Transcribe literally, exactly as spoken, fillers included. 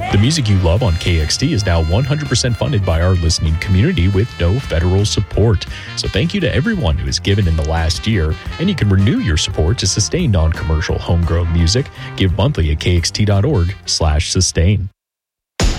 The music you love on K X T is now one hundred percent funded by our listening community with no federal support. So thank you to everyone who has given in the last year, and you can renew your support to sustain non-commercial homegrown music. Give monthly at kxt.org slash sustain.